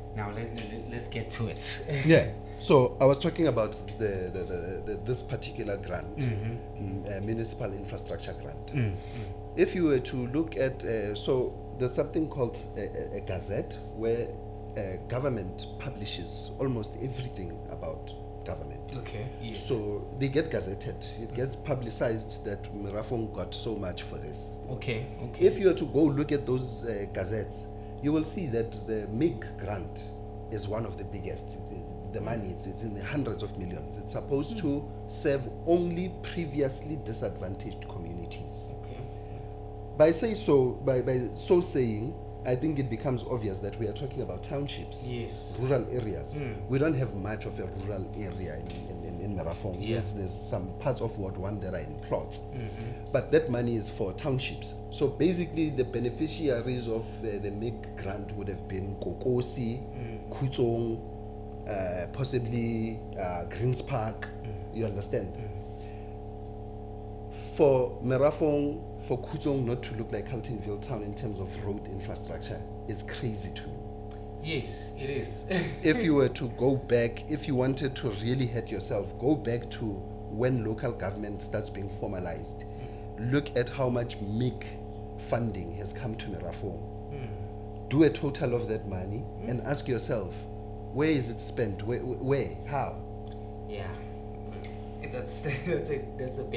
Now let's get to it. Yeah. So I was talking about this particular grant, municipal infrastructure grant. If you were to look at, so there's something called a gazette where government publishes almost everything about government. Okay. Yes. So they get gazetted. It gets publicized that Merafong got so much for this. Okay. Okay. If you were to go look at those gazettes, you will see that the MIG grant is one of the biggest. The money, it's in the hundreds of millions. It's supposed to serve only previously disadvantaged communities. Okay. By so saying, I think it becomes obvious that we are talking about townships, Yes. rural areas. We don't have much of a rural area in Merafong. Yeah. Yes, there's some parts of Ward 1 that are in plots. But that money is for townships. So basically, the beneficiaries of the MIG grant would have been Kokosi, Kutsong, possibly Greens Park. You understand? For Merafong, for Kutsong not to look like Haltonville town in terms of road infrastructure is crazy to me. Yes, it is. If you were to go back, if you wanted to really hurt yourself, go back to when local government starts being formalized. Look at how much MIG funding has come to Merafong. Do a total of that money and ask yourself, where is it spent? Where? How? Yeah. That's a